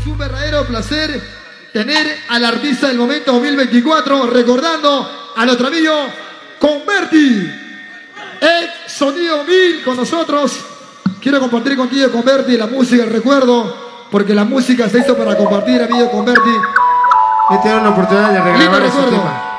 Es un verdadero placer tener al artista del momento 2024, recordando a nuestro amigo Converti, ex Sonido 1000 con nosotros. Quiero compartir contigo, Converti, la música, el recuerdo, porque la música se hizo para compartir, amigo Converti. Y te dan la oportunidad de regalar ese recuerdo. tema.